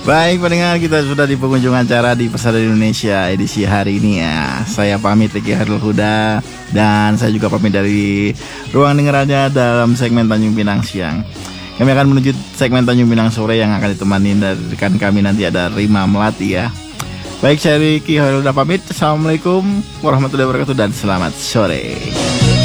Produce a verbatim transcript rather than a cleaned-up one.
Baik pendengar, kita sudah di penghujung acara di Persada Indonesia edisi hari ini ya. Saya pamit Riki Hairul Huda, dan saya juga pamit dari ruang dengerannya dalam segmen Tanjung Pinang Siang. Kami akan menuju segmen Tanjung Pinang Sore yang akan ditemani dari rekan kami nanti ada Rima Melati ya. Baik, saya Riki Hairul Huda pamit. Assalamualaikum warahmatullahi wabarakatuh dan selamat sore.